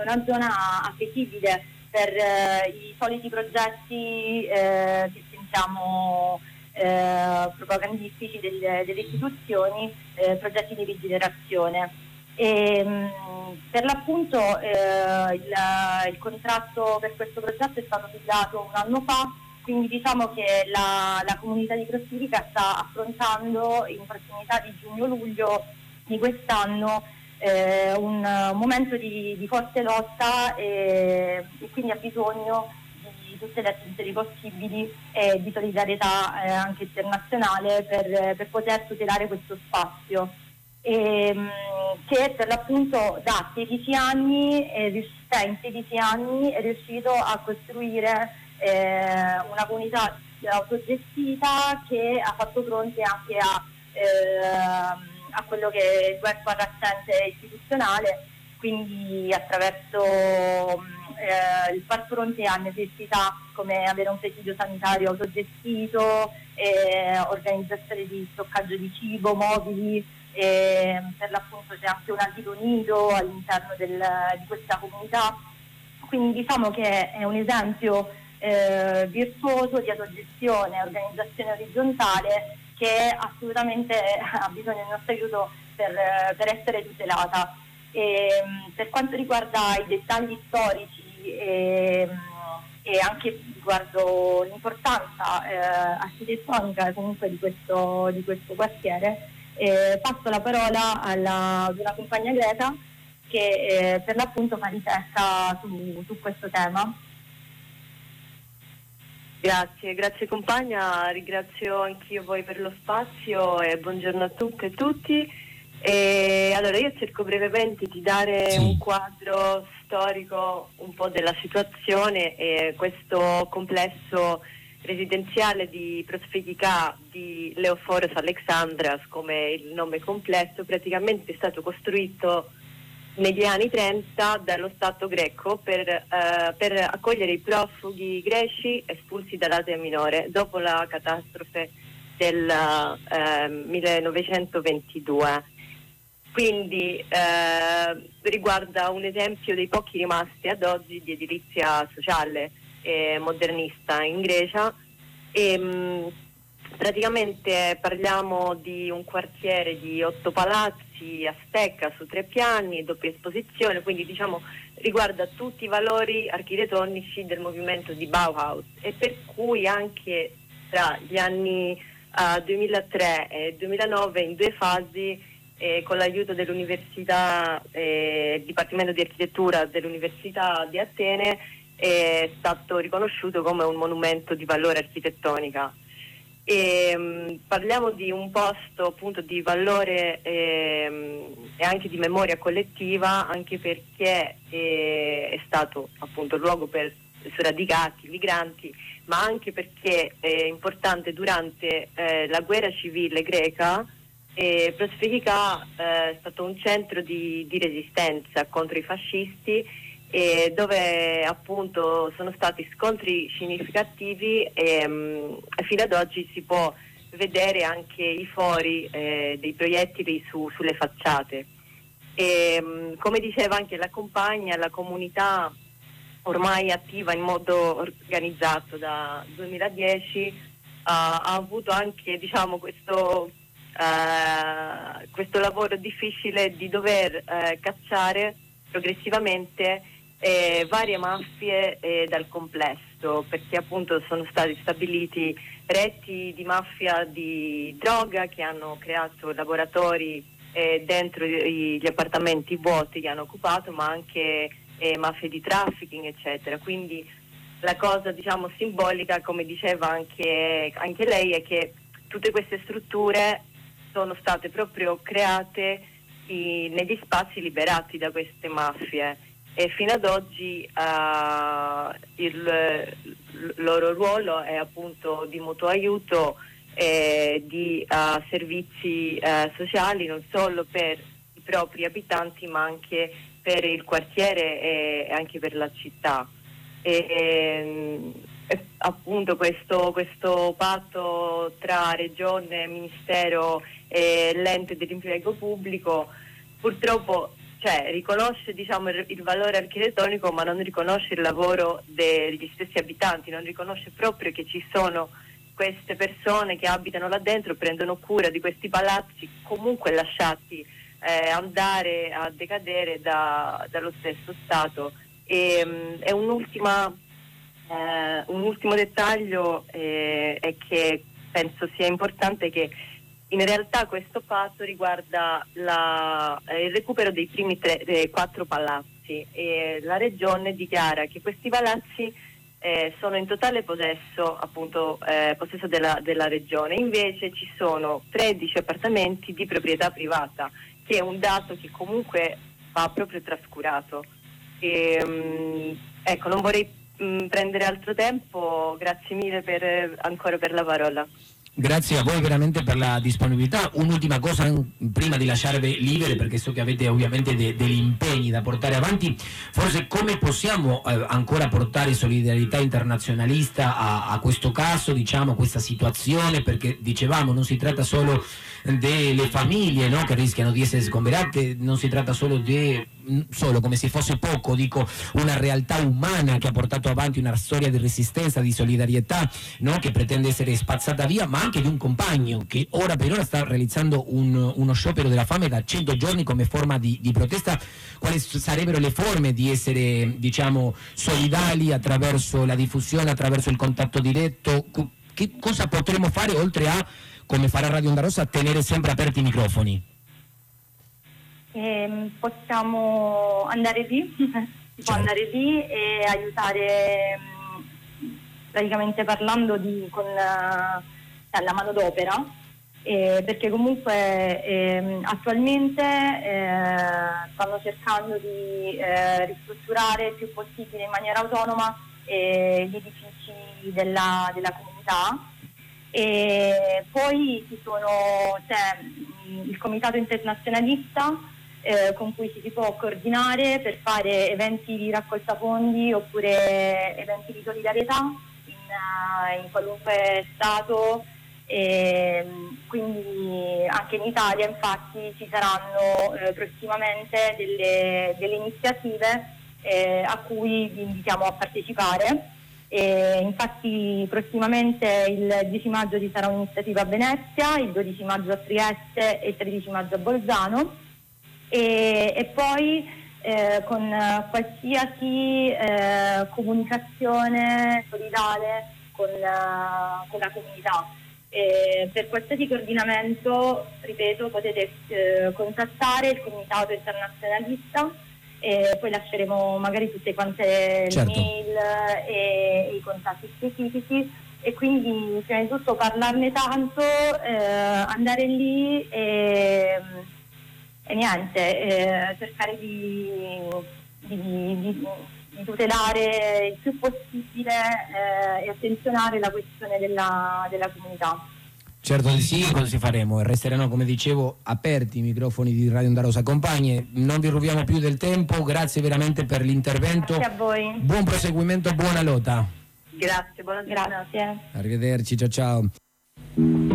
una zona appetibile per i soliti progetti che sentiamo propagandistici delle istituzioni, progetti di rigenerazione. Per l'appunto il contratto per questo progetto è stato siglato un anno fa, quindi diciamo che la comunità di Crossivica sta affrontando in prossimità di giugno-luglio di quest'anno un momento di forte lotta e quindi ha bisogno di tutte le attenzioni possibili e di solidarietà anche internazionale per poter tutelare questo spazio. Che per l'appunto da 16 anni in 16 anni è riuscito a costruire una comunità autogestita che ha fatto fronte anche a quello che è il welfare assente istituzionale, quindi attraverso il far fronte a necessità come avere un presidio sanitario autogestito, organizzazione di stoccaggio di cibo, mobili, per l'appunto c'è anche un asilo nido all'interno di questa comunità, quindi diciamo che è un esempio virtuoso di autogestione e organizzazione orizzontale che assolutamente ha bisogno del nostro aiuto per essere tutelata. Per quanto riguarda i dettagli storici e anche riguardo l'importanza architettonica comunque di questo quartiere, passo la parola ad una compagna Greta che per l'appunto fa ricerca su questo tema. Grazie compagna, ringrazio anch'io voi per lo spazio e buongiorno a tutte e tutti. Allora io cerco brevemente di dare un quadro storico un po' della situazione. Questo complesso residenziale di Prospechica di Leoforos Alexandras, come il nome complesso, praticamente è stato costruito negli anni 30 dallo Stato greco per accogliere i profughi greci espulsi dall'Asia Minore dopo la catastrofe del 1922. Quindi riguarda un esempio dei pochi rimasti ad oggi di edilizia sociale modernista in Grecia praticamente parliamo di un quartiere di 8 palazzi a stecca su 3 piani, doppia esposizione, quindi diciamo riguarda tutti i valori architettonici del movimento di Bauhaus e per cui anche tra gli anni 2003 e 2009 in 2 fasi con l'aiuto dell'università, il Dipartimento di Architettura dell'Università di Atene è stato riconosciuto come un monumento di valore architettonica. Parliamo di un posto appunto di valore e anche di memoria collettiva, anche perché è stato appunto il luogo per sradicati, migranti, ma anche perché è importante durante la guerra civile greca. Prospechica è stato un centro di resistenza contro i fascisti, dove appunto sono stati scontri significativi e fino ad oggi si può vedere anche i fori dei proiettili sulle facciate. Come diceva anche la compagna, la comunità ormai attiva in modo organizzato da 2010 ha avuto anche diciamo questo lavoro difficile di dover cacciare progressivamente varie maffie dal complesso, perché appunto sono stati stabiliti reti di mafia di droga che hanno creato laboratori dentro gli appartamenti vuoti che hanno occupato, ma anche mafie di trafficking eccetera. Quindi la cosa diciamo simbolica, come diceva anche lei, è che tutte queste strutture sono state proprio create negli spazi liberati da queste mafie e fino ad oggi il loro ruolo è appunto di mutuo aiuto e di servizi sociali non solo per i propri abitanti ma anche per il quartiere e anche per la città. Appunto questo patto tra regione, ministero e l'ente dell'impiego pubblico purtroppo cioè riconosce diciamo il valore architettonico, ma non riconosce il lavoro degli stessi abitanti, non riconosce proprio che ci sono queste persone che abitano là dentro, prendono cura di questi palazzi comunque lasciati andare a decadere dallo stesso Stato. E un ultimo dettaglio è che penso sia importante che in realtà questo patto riguarda il recupero dei primi 4 palazzi, e la Regione dichiara che questi palazzi sono in totale possesso della Regione. Invece ci sono 13 appartamenti di proprietà privata, che è un dato che comunque va proprio trascurato. Ecco, non vorrei prendere altro tempo, grazie mille ancora per la parola. Grazie a voi veramente per la disponibilità. Un'ultima cosa prima di lasciarvi libere, perché so che avete ovviamente degli impegni da portare avanti, forse come possiamo ancora portare solidarietà internazionalista a questo caso, diciamo, a questa situazione, perché dicevamo non si tratta solo delle famiglie, no, che rischiano di essere sgomberate, non si tratta solo come se fosse poco, dico, una realtà umana che ha portato avanti una storia di resistenza, di solidarietà, no, che pretende essere spazzata via, ma anche di un compagno che ora per ora sta realizzando uno sciopero della fame da 100 giorni come forma di protesta. Quali sarebbero le forme di essere, diciamo, solidali attraverso la diffusione, attraverso il contatto diretto? Che cosa potremmo fare oltre a, come farà Radio Onda Rossa, tenere sempre aperti i microfoni? Possiamo andare lì, si può andare lì e aiutare, praticamente parlando con la manodopera, perché comunque attualmente stanno cercando di ristrutturare il più possibile in maniera autonoma gli edifici della comunità. E poi c'è il comitato internazionalista con cui si può coordinare per fare eventi di raccolta fondi oppure eventi di solidarietà in qualunque stato, quindi anche in Italia infatti ci saranno prossimamente delle iniziative a cui vi invitiamo a partecipare. Infatti prossimamente il 10 maggio ci sarà un'iniziativa a Venezia, il 12 maggio a Trieste e il 13 maggio a Bolzano, e poi con qualsiasi comunicazione solidale con la comunità. Per qualsiasi coordinamento, ripeto, potete contattare il comitato internazionalista. Poi lasceremo magari tutte quante le mail e i contatti specifici, e quindi prima di tutto parlarne tanto, andare lì e niente, cercare di tutelare il più possibile e attenzionare la questione della comunità. Certo di sì, così faremo, e resteranno, come dicevo, aperti i microfoni di Radio Onda Rossa. Compagne, non vi rubiamo più del tempo, grazie veramente per l'intervento. Grazie a voi. Buon proseguimento, buona lotta. Grazie, buona giornata. Grazie. Arrivederci, ciao ciao.